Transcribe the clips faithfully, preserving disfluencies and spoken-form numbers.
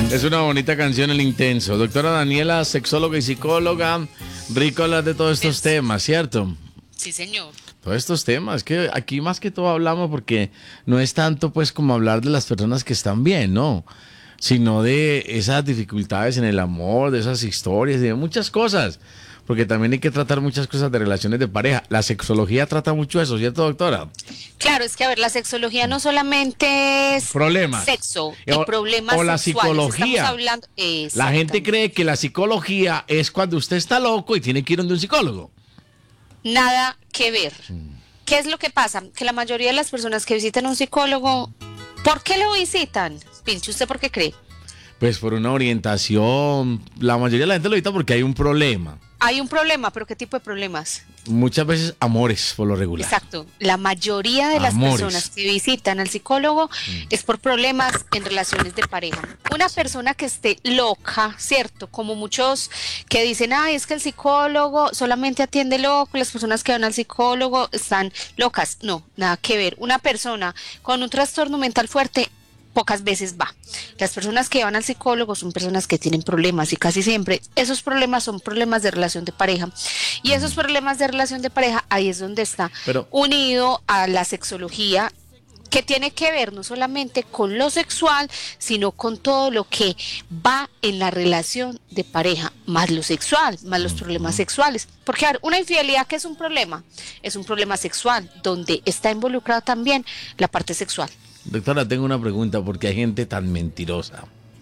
Es una bonita canción, El Intenso. Doctora Daniela, sexóloga y psicóloga, rico hablar de todos estos temas, ¿cierto? Sí, señor. Todos estos temas, que aquí más que todo hablamos porque no es tanto pues como hablar de las personas que están bien, ¿no? Sino de esas dificultades en el amor, de esas historias, de muchas cosas. Porque también hay que tratar muchas cosas de relaciones de pareja. La sexología trata mucho eso, ¿cierto, doctora? Claro, es que a ver, la sexología no solamente es problemas. sexo y o, problemas o la sexuales. psicología. Estamos hablando, la gente cree que la psicología es cuando usted está loco y tiene que ir donde un psicólogo. Nada que ver. ¿Qué es lo que pasa? Que la mayoría de las personas que visitan a un psicólogo, ¿por qué lo visitan? Pinche, ¿usted por qué cree? Pues por una orientación. La mayoría de la gente lo visita porque hay un problema. Hay un problema, pero ¿qué tipo de problemas? Muchas veces amores, por lo regular. Exacto. La mayoría de las Amores. personas que visitan al psicólogo mm. es por problemas en relaciones de pareja. Una persona que esté loca, ¿cierto? Como muchos que dicen, ay, es que el psicólogo solamente atiende loco, las personas que van al psicólogo están locas. No, nada que ver. Una persona con un trastorno mental fuerte pocas veces va. Las personas que van al psicólogo son personas que tienen problemas y casi siempre esos problemas son problemas de relación de pareja. Y esos problemas de relación de pareja, ahí es donde está Pero, unido a la sexología, que tiene que ver no solamente con lo sexual, sino con todo lo que va en la relación de pareja, más lo sexual, más los problemas sexuales. Porque a ver, una infidelidad, ¿qué es un problema? Es un problema sexual, donde está involucrada también la parte sexual. Doctora, tengo una pregunta, porque hay gente tan mentirosa.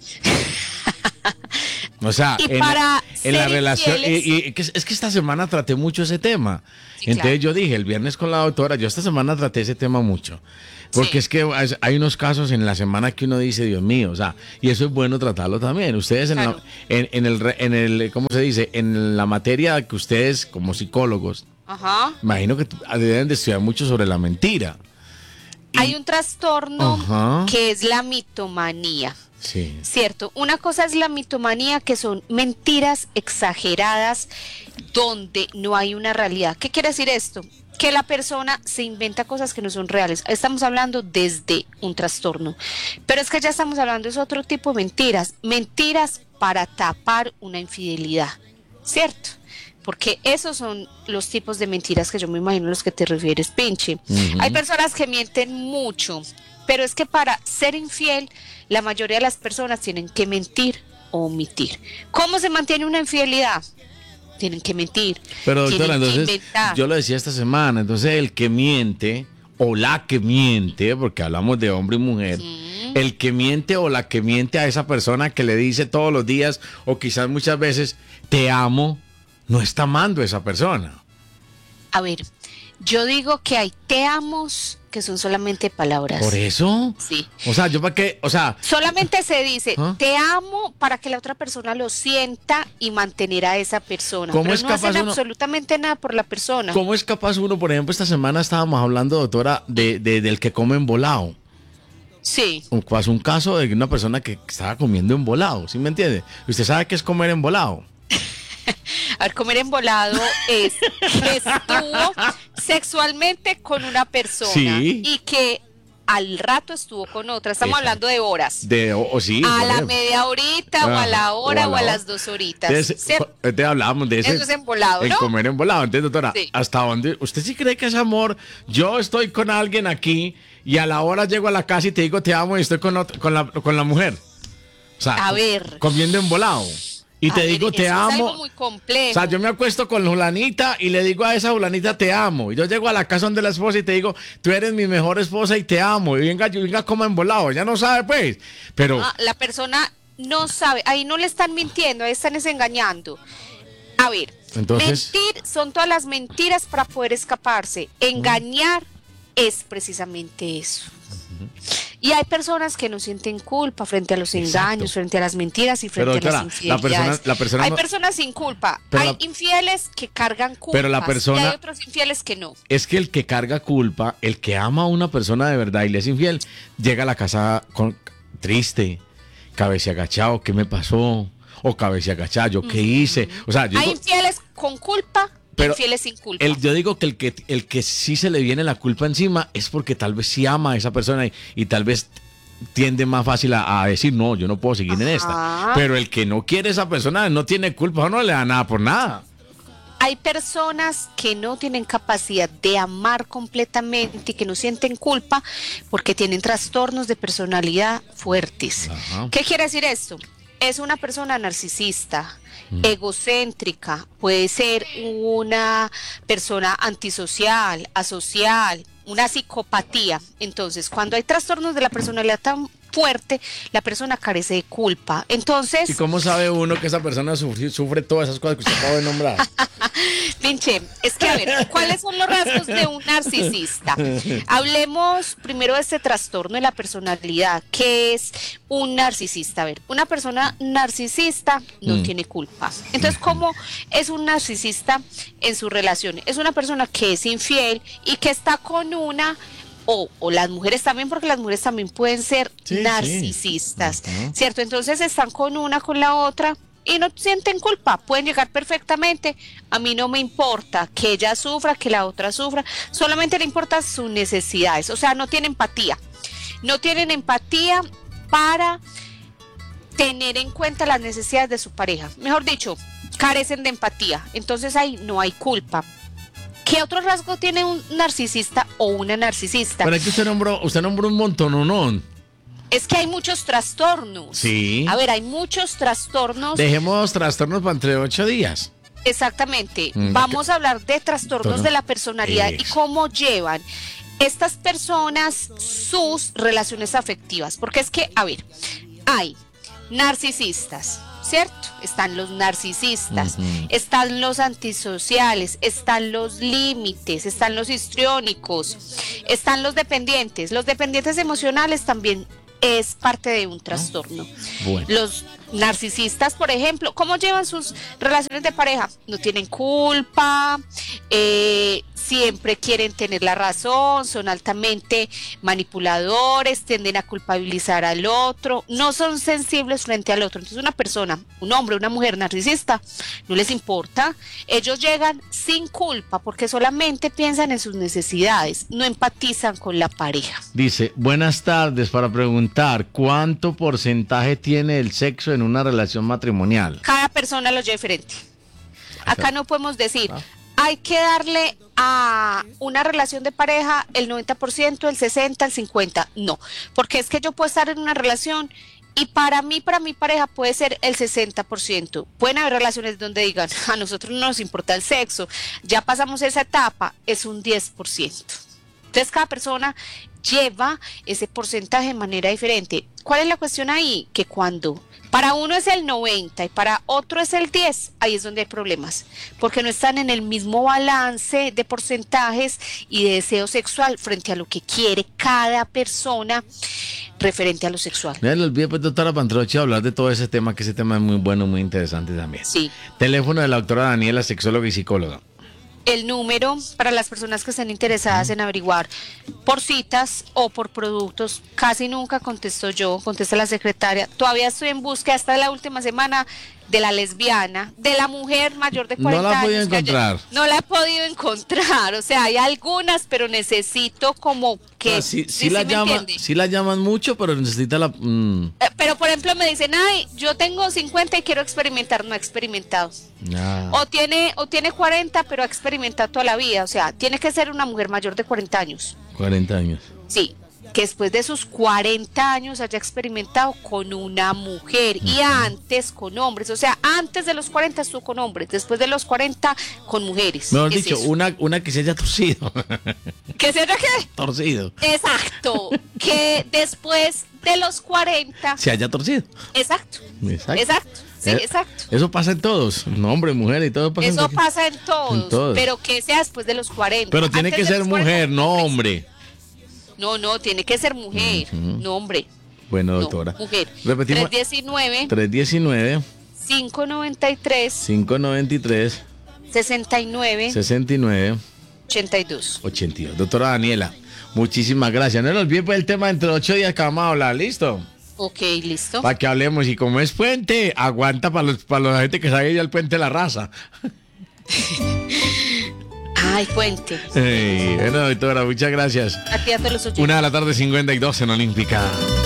O sea, y en, para en la relación, infieles, y, y, es que esta semana traté mucho ese tema. Sí, Entonces claro. yo dije, el viernes con la doctora, yo esta semana traté ese tema mucho. Porque sí. es que hay unos casos en la semana que uno dice, Dios mío, o sea, y eso es bueno tratarlo también. Ustedes en, claro. la, en, en, el, en el, ¿cómo se dice? En la materia que ustedes como psicólogos, Ajá. imagino que deben de estudiar mucho sobre la mentira. Y, hay un trastorno ajá. que es la mitomanía. Sí. Cierto, una cosa es la mitomanía, que son mentiras exageradas donde no hay una realidad. ¿Qué quiere decir esto? Que la persona se inventa cosas que no son reales. Estamos hablando desde un trastorno, pero es que ya estamos hablando de otro tipo de mentiras, mentiras para tapar una infidelidad, ¿cierto? Porque esos son los tipos de mentiras que yo me imagino a los que te refieres, Pinche. Uh-huh. Hay personas que mienten mucho, pero es que para ser infiel, la mayoría de las personas tienen que mentir o omitir. ¿Cómo se mantiene una infidelidad? Tienen que mentir. Pero doctora, entonces, yo lo decía esta semana, entonces el que miente, o la que miente, porque hablamos de hombre y mujer, uh-huh. el que miente o la que miente a esa persona que le dice todos los días, o quizás muchas veces, te amo, no está amando a esa persona. A ver, yo digo que hay te amos que son solamente palabras. ¿Por eso? Sí. O sea, yo para qué, o sea... Solamente se dice, ¿ah? te amo para que la otra persona lo sienta y mantener a esa persona. ¿Cómo pero es no capaz hacen uno, absolutamente nada por la persona. ¿Cómo es capaz uno, por ejemplo, esta semana estábamos hablando, doctora, de, de, del que come embolado? Sí. Pasó un caso de una persona que estaba comiendo embolado, ¿sí me entiende? ¿Usted sabe qué es comer embolado? A ver, comer embolado es que estuvo sexualmente con una persona sí. y que al rato estuvo con otra. Estamos Esa. hablando de horas. De, o, o sí, a la media horita ah, o a la hora o a, la o a las dos horitas. Te hablábamos de ese. Eso es embolado, el ¿no? comer embolado. Entonces, doctora, sí. ¿hasta dónde? ¿Usted sí cree que es amor? Yo estoy con alguien aquí y a la hora llego a la casa y te digo te amo y estoy con, otro, con, la, con la mujer. O sea, a ver. comiendo embolado. Y a te ver, digo, te eso amo. Es algo muy complejo. O sea, yo me acuesto con Julanita y le digo a esa Julanita, te amo. Y yo llego a la casa donde la esposa y te digo, tú eres mi mejor esposa y te amo. Y venga, venga, como embolado. Ella no sabe, pues. Pero. Ah, la persona no sabe. Ahí no le están mintiendo, ahí están desengañando. A ver, entonces, mentir son todas las mentiras para poder escaparse. Engañar uh-huh. es precisamente eso. Uh-huh. Y hay personas que no sienten culpa frente a los engaños, Exacto. frente a las mentiras y frente pero, doctora, a las infidelidades. La persona, la persona hay no... personas sin culpa, pero hay la... infieles que cargan culpa pero la persona... y hay otros infieles que no. Es que el que carga culpa, el que ama a una persona de verdad y le es infiel, llega a la casa con... triste, cabeza agachado, ¿qué me pasó? O cabeza agachada, ¿yo qué hice? O sea, yo hay digo... infieles con culpa. Pero infieles sin culpa. El, yo digo que el, que el que sí se le viene la culpa encima es porque tal vez sí ama a esa persona y, y tal vez tiende más fácil a, a decir, no, yo no puedo seguir en esta. Ajá. Pero el que no quiere esa persona no tiene culpa, no le da nada por nada. Hay personas que no tienen capacidad de amar completamente y que no sienten culpa porque tienen trastornos de personalidad fuertes. Ajá. ¿Qué quiere decir esto? Es una persona narcisista, mm. egocéntrica, puede ser una persona antisocial, asocial, una psicopatía. Entonces, cuando hay trastornos de la personalidad tan fuerte, la persona carece de culpa. Entonces, ¿y cómo sabe uno que esa persona sufre, sufre todas esas cosas que usted acaba de nombrar? Pinche, es que a ver, ¿cuáles son los rasgos de un narcisista? Hablemos primero de este trastorno de la personalidad. ¿Qué es un narcisista? A ver, una persona narcisista no mm. tiene culpa. Entonces, ¿cómo es un narcisista en su relación? Es una persona que es infiel y que está con una... O, o las mujeres también, porque las mujeres también pueden ser sí, narcisistas, sí. Uh-huh. ¿Cierto? Entonces están con una, con la otra y no sienten culpa, pueden llegar perfectamente, a mí no me importa que ella sufra, que la otra sufra, solamente le importan sus necesidades, o sea, no tienen empatía, no tienen empatía para tener en cuenta las necesidades de su pareja, mejor dicho, carecen de empatía, entonces ahí no hay culpa. ¿Qué otro rasgo tiene un narcisista o una narcisista? Pero es que usted nombró, usted nombró un montón, ¿no? no. Es que hay muchos trastornos. Sí. A ver, hay muchos trastornos. Dejemos trastornos para entre ocho días. Exactamente. Mm, Vamos a hablar de trastornos Todo. de la personalidad Ex. y cómo llevan estas personas sus relaciones afectivas. Porque es que, a ver, hay narcisistas, ¿cierto? Están los narcisistas, uh-huh. están los antisociales, están los límites, están los histriónicos, están los dependientes. Los dependientes emocionales también es parte de un trastorno. Bueno. Los narcisistas, por ejemplo, ¿cómo llevan sus relaciones de pareja? No tienen culpa, eh, siempre quieren tener la razón, son altamente manipuladores, tienden a culpabilizar al otro, no son sensibles frente al otro. Entonces una persona, un hombre, una mujer narcisista, no les importa, ellos llegan sin culpa porque solamente piensan en sus necesidades, no empatizan con la pareja. Dice, buenas tardes, para preguntar, ¿cuánto porcentaje tiene el sexo en una relación matrimonial? Cada persona lo lleva diferente. Acá no podemos decir, hay que darle a una relación de pareja el noventa por ciento, el sesenta por ciento, el cincuenta por ciento. No, porque es que yo puedo estar en una relación y para mí, para mi pareja puede ser el sesenta por ciento. Pueden haber relaciones donde digan, a nosotros no nos importa el sexo, ya pasamos esa etapa, es un diez por ciento. Entonces cada persona lleva ese porcentaje de manera diferente. ¿Cuál es la cuestión ahí? Que cuando para uno es el noventa y para otro es el diez, ahí es donde hay problemas, porque no están en el mismo balance de porcentajes y de deseo sexual frente a lo que quiere cada persona referente a lo sexual. No le olvide, pues, doctora Pantrochi, hablar de todo ese tema, que ese tema es muy bueno, muy interesante también. Sí. Teléfono de la doctora Daniela, sexóloga y psicóloga. El número para las personas que estén interesadas en averiguar por citas o por productos, casi nunca contesto yo, contesta la secretaria. Todavía estoy en búsqueda hasta la última semana de la lesbiana, de la mujer mayor de cuarenta años. No la he podido encontrar. No la he podido encontrar, o sea, hay algunas, pero necesito como que... Ah, sí, sí, sí, la llaman, sí la llaman mucho, pero necesita la... Mm. Eh, pero por ejemplo me dicen, ay, yo tengo cincuenta y quiero experimentar, no he experimentado. Ah. O tiene, o tiene cuarenta, pero ha experimentado toda la vida, o sea, tiene que ser una mujer mayor de cuarenta años. cuarenta años. Sí, que después de sus cuarenta años haya experimentado con una mujer y antes con hombres, o sea, antes de los cuarenta estuvo con hombres, después de los cuarenta con mujeres. Mejor dicho, es una, una que se haya torcido. ¿Que se haya qué? Torcido. Exacto, que después de los cuarenta se haya torcido. Exacto, exacto. exacto. Sí, eh, exacto. Eso pasa en todos, hombre, mujer y todo pasa. Eso en pasa en todos, en todos, pero que sea después de los cuarenta. Pero tiene antes que ser mujer, cuarenta, no hombre. No, no, tiene que ser mujer, uh-huh. no hombre. Bueno, doctora. No, mujer. Repetimos. tres diecinueve. tres diecinueve. cinco noventa y tres. cinco noventa y tres. sesenta y nueve. sesenta y nueve. ochenta y dos. ochenta y dos. Doctora Daniela, muchísimas gracias. No nos olviden pues el tema entre ocho días que vamos a hablar, ¿listo? Ok, listo. Para que hablemos, y como es puente, aguanta para los, para la gente que sabe ir al puente de la raza. Ay, puente. Hey, bueno, doctora, muchas gracias. A ti, a todos los oyentes. Una de la tarde, cincuenta y dos en Olímpica.